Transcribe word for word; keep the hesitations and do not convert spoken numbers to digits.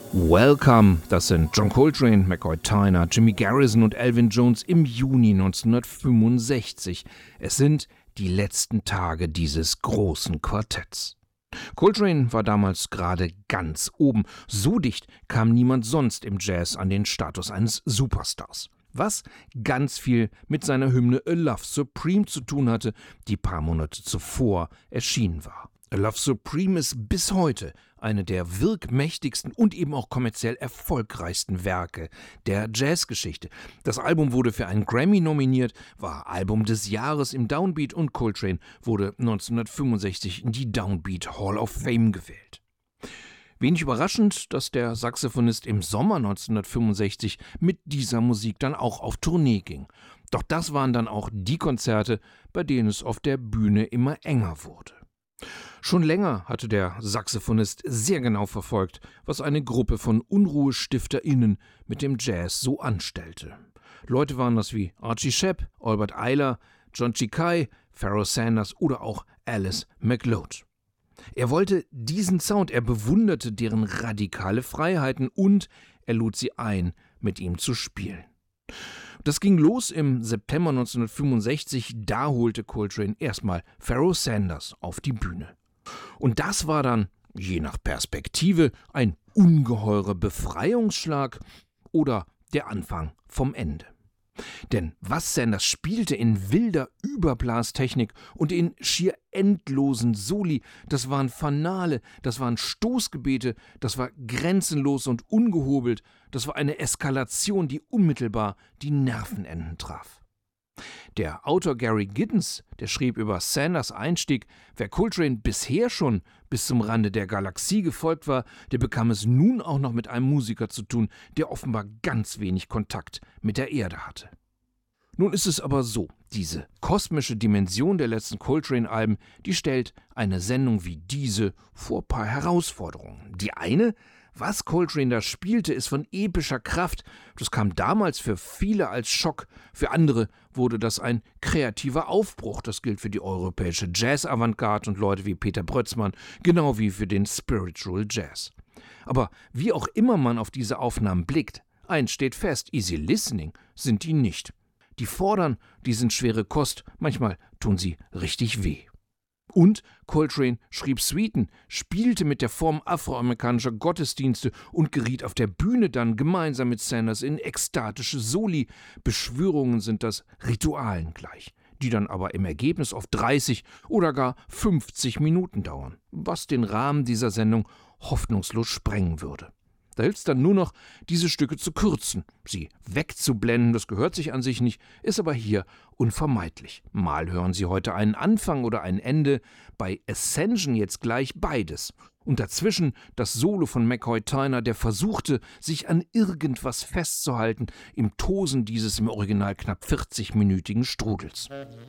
Welcome, das sind John Coltrane, McCoy Tyner, Jimmy Garrison und Elvin Jones im Juni neunzehnhundertfünfundsechzig. Es sind die letzten Tage dieses großen Quartetts. Coltrane war damals gerade ganz oben. So dicht kam niemand sonst im Jazz an den Status eines Superstars. Was ganz viel mit seiner Hymne A Love Supreme zu tun hatte, die paar Monate zuvor erschienen war. A Love Supreme ist bis heute eine der wirkmächtigsten und eben auch kommerziell erfolgreichsten Werke der Jazzgeschichte. Das Album wurde für einen Grammy nominiert, war Album des Jahres im Downbeat und Coltrane wurde neunzehnhundertfünfundsechzig in die Downbeat Hall of Fame gewählt. Wenig überraschend, dass der Saxophonist im Sommer neunzehnhundertfünfundsechzig mit dieser Musik dann auch auf Tournee ging. Doch das waren dann auch die Konzerte, bei denen es auf der Bühne immer enger wurde. Schon länger hatte der Saxophonist sehr genau verfolgt, was eine Gruppe von UnruhestifterInnen mit dem Jazz so anstellte. Leute waren das wie Archie Shepp, Albert Ayler, John Ciccai, Pharoah Sanders oder auch Alice McLeod. Er wollte diesen Sound, er bewunderte deren radikale Freiheiten und er lud sie ein, mit ihm zu spielen. Das ging los im September neunzehnhundertfünfundsechzig, da holte Coltrane erstmal Pharoah Sanders auf die Bühne. Und das war dann, je nach Perspektive, ein ungeheurer Befreiungsschlag oder der Anfang vom Ende. Denn was Sanders spielte in wilder Überblastechnik und in schier endlosen Soli, das waren Fanale, das waren Stoßgebete, das war grenzenlos und ungehobelt, das war eine Eskalation, die unmittelbar die Nervenenden traf. Der Autor Gary Giddens, der schrieb über Sanders Einstieg, wer Coltrane bisher schon bis zum Rande der Galaxie gefolgt war, der bekam es nun auch noch mit einem Musiker zu tun, der offenbar ganz wenig Kontakt mit der Erde hatte. Nun ist es aber so, diese kosmische Dimension der letzten Coltrane-Alben, die stellt eine Sendung wie diese vor ein paar Herausforderungen. Die eine: Was Coltrane da spielte, ist von epischer Kraft. Das kam damals für viele als Schock. Für andere wurde das ein kreativer Aufbruch. Das gilt für die europäische Jazz-Avantgarde und Leute wie Peter Brötzmann, genau wie für den Spiritual Jazz. Aber wie auch immer man auf diese Aufnahmen blickt, eins steht fest: Easy Listening sind die nicht. Die fordern, die sind schwere Kost, manchmal tun sie richtig weh. Und Coltrane schrieb Suiten, spielte mit der Form afroamerikanischer Gottesdienste und geriet auf der Bühne dann gemeinsam mit Sanders in ekstatische Soli. Beschwörungen sind das Ritualen gleich, die dann aber im Ergebnis auf dreißig oder gar fünfzig Minuten dauern, was den Rahmen dieser Sendung hoffnungslos sprengen würde. Da hilft es dann nur noch, diese Stücke zu kürzen, sie wegzublenden, das gehört sich an sich nicht, ist aber hier unvermeidlich. Mal hören Sie heute einen Anfang oder ein Ende, bei Ascension jetzt gleich beides. Und dazwischen das Solo von McCoy Tyner, der versuchte, sich an irgendwas festzuhalten, im Tosen dieses im Original knapp vierzigminütigen Strudels.